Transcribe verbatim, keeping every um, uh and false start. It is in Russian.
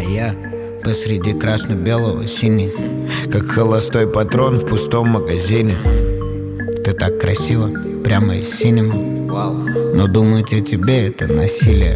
я посреди красно-белого синий, как холостой патрон в пустом магазине. Ты так красиво, прямо из синема. Но думать о тебе — это насилие.